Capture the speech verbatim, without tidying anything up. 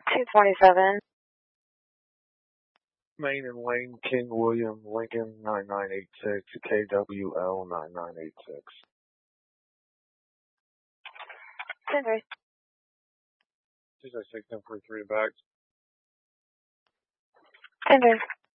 two twenty-seven. Main and Lane, King William, Lincoln, nine nine eight six, K W L nine nine eight six. ten three. two six six, ten forty-three back. ten three.